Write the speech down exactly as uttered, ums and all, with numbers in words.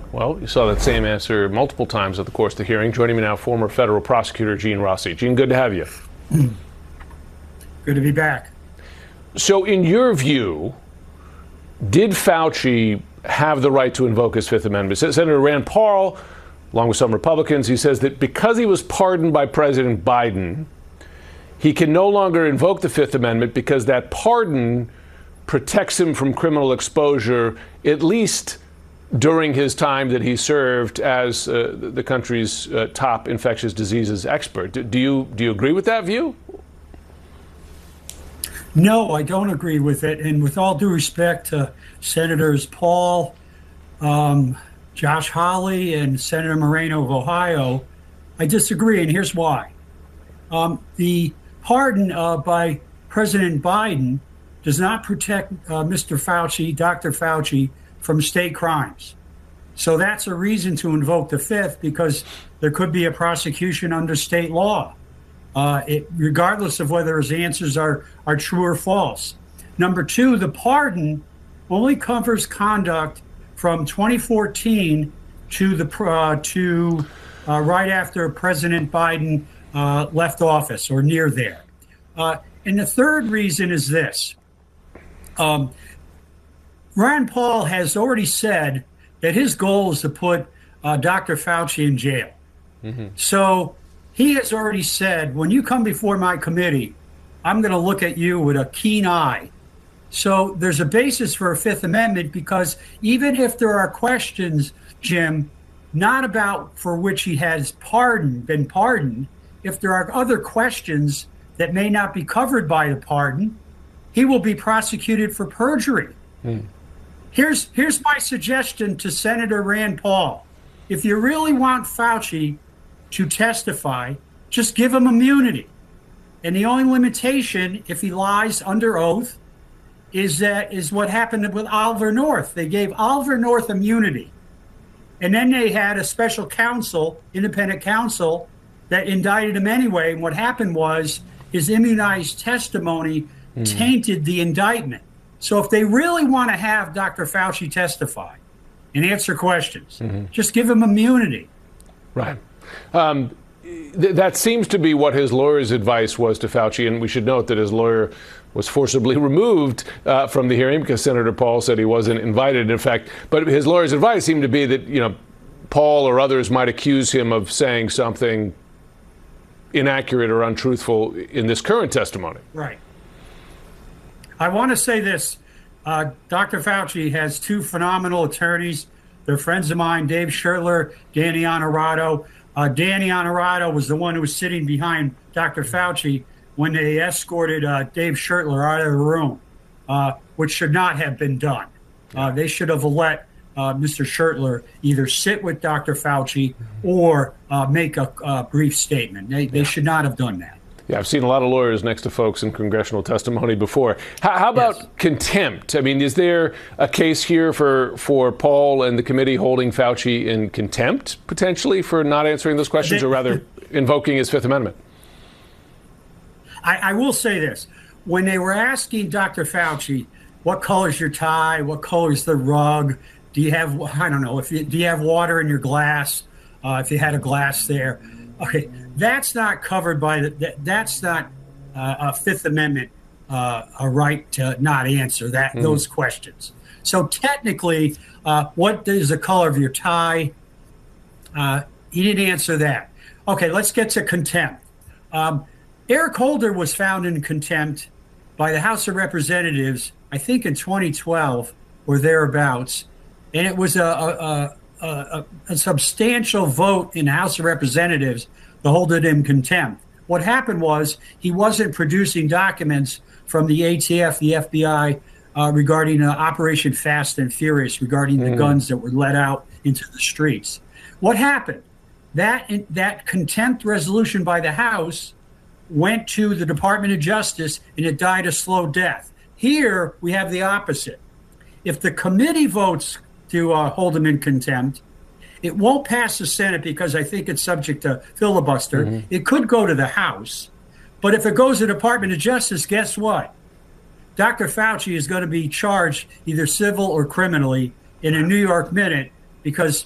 Well, you saw that same answer multiple times at the course of the hearing. Joining me now, former federal prosecutor Gene Rossi. Gene, good to have you. Good to be back. So in your view, did Fauci have the right to invoke his Fifth Amendment? Senator Rand Paul, along with some Republicans, he says that because he was pardoned by President Biden, he can no longer invoke the Fifth Amendment because that pardon protects him from criminal exposure, at least during his time that he served as uh, the country's uh, top infectious diseases expert. Do, do you do you agree with that view? No, I don't agree with it. And with all due respect to Senators Paul, um, Josh Hawley, and Senator Moreno of Ohio, I disagree, and here's why. Um, the pardon uh, by President Biden does not protect uh, Mister Fauci, Doctor Fauci, from state crimes. So that's a reason to invoke the Fifth, because there could be a prosecution under state law, uh, it, regardless of whether his answers are, are true or false. Number two, the pardon only covers conduct from twenty fourteen to the uh, to uh, right after President Biden uh, left office or near there. Uh, and the third reason is this. Um, Rand Paul has already said that his goal is to put uh, Doctor Fauci in jail. Mm-hmm. So he has already said, when you come before my committee, I'm going to look at you with a keen eye. So there's a basis for a Fifth Amendment, because even if there are questions, Jim, not about for which he has pardoned, been pardoned, if there are other questions that may not be covered by the pardon, he will be prosecuted for perjury. Mm. Here's here's my suggestion to Senator Rand Paul. If you really want Fauci to testify, just give him immunity. And the only limitation, if he lies under oath, is that is what happened with Oliver North. They gave Oliver North immunity. And then they had a special counsel, independent counsel, that indicted him anyway. And what happened was his immunized testimony mm. tainted the indictment. So if they really want to have Doctor Fauci testify and answer questions, mm-hmm. just give him immunity. Right. Um, th- that seems to be what his lawyer's advice was to Fauci, and we should note that his lawyer was forcibly removed uh, from the hearing because Senator Paul said he wasn't invited, in fact. But his lawyer's advice seemed to be that, you know, Paul or others might accuse him of saying something inaccurate or untruthful in this current testimony. Right. I want to say this. Uh, Doctor Fauci has two phenomenal attorneys. They're friends of mine, Dave Schertler, Danny Honorato. Uh, Danny Honorato was the one who was sitting behind Doctor Fauci when they escorted uh, Dave Schertler out of the room, uh, which should not have been done. Uh, they should have let uh, Mister Schertler either sit with Doctor Fauci or uh, make a, a brief statement. They, they should not have done that. Yeah, I've seen a lot of lawyers next to folks in congressional testimony before. How, how about yes. contempt? I mean, is there a case here for, for Paul and the committee holding Fauci in contempt, potentially, for not answering those questions, or rather invoking his Fifth Amendment? I, I will say this. When they were asking Doctor Fauci, what color's your tie? What color's the rug? Do you have, I don't know, if you, do you have water in your glass? Uh, if you had a glass there. Okay, that's not covered by the, that, that's not uh, a Fifth Amendment, uh, a right to not answer that mm. those questions. So technically, uh, what is the color of your tie? Uh, he didn't answer that. Okay, let's get to contempt. Um, Eric Holder was found in contempt by the House of Representatives, I think in twenty twelve or thereabouts, and it was a, a, a, a, a substantial vote in the House of Representatives to hold it in contempt. What happened was he wasn't producing documents from the A T F, the F B I, uh, regarding uh, Operation Fast and Furious, regarding mm. the guns that were let out into the streets. What happened? That that contempt resolution by the House went to the Department of Justice, and it died a slow death. Here, we have the opposite. If the committee votes to uh, hold him in contempt, it won't pass the Senate because I think it's subject to filibuster. Mm-hmm. It could go to the House. But if it goes to the Department of Justice, guess what? Doctor Fauci is going to be charged either civil or criminally in a New York minute, because